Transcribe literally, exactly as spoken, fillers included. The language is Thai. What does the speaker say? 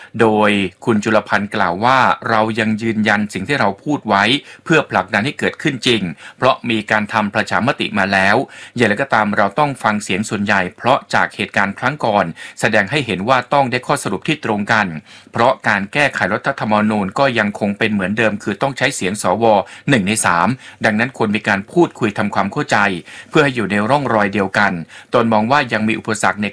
โดยคุณจุลพันธ์กล่าวว่าเรายังยืนยันสิ่งที่เราพูดไว้เพื่อผลักดันให้เกิดขึ้นจริงเพราะมีการทำประชามติมาแล้วอย่างไรก็ตามเราต้องฟังเสียงส่วนใหญ่เพราะจากเหตุการณ์ครั้งก่อนแสดงให้เห็นว่าต้องได้ข้อสรุปที่ตรงกันเพราะการแก้ไขรัฐธรรมนูญก็ยังคงเป็นเหมือนเดิมคือต้องใช้เสียงสวหนึ่งในสามดังนั้นควรมีการพูดคุยทำความเข้าใจเพื่อให้อยู่ในร่องรอยเดียวกันตนมองว่ายังมีอุปสรรคใน